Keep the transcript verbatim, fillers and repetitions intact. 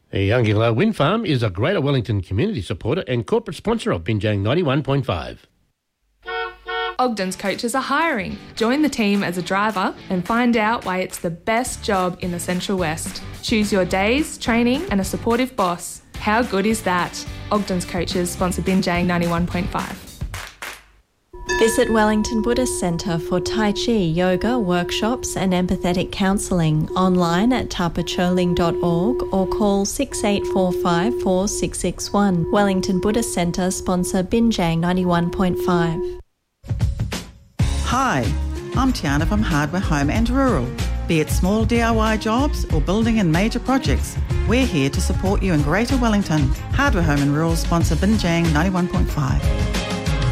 The Youngilla Wind Farm is a Greater Wellington community supporter and corporate sponsor of Binjang ninety-one point five. Ogden's coaches are hiring. Join the team as a driver and find out why it's the best job in the Central West. Choose your days, training and a supportive boss. How good is that? Ogden's coaches sponsor Binjang ninety-one point five. Visit Wellington Buddhist Centre for Tai Chi, yoga, workshops and empathetic counselling online at tapacholing dot org or call six eight four five, four six six one. Wellington Buddhist Centre sponsor Binjang ninety-one point five. Hi, I'm Tiana from Hardware Home and Rural. Be it small D I Y jobs or building and major projects, we're here to support you in Greater Wellington. Hardware Home and Rural sponsor Binjang ninety-one point five.